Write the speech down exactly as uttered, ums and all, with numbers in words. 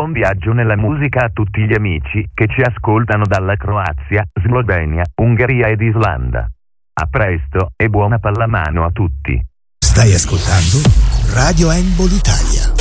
buon viaggio nella musica a tutti gli amici che ci ascoltano dalla Croazia, Slovenia, Ungheria ed Islanda. A presto e buona pallamano a tutti. Stai ascoltando Radio Handball Italia.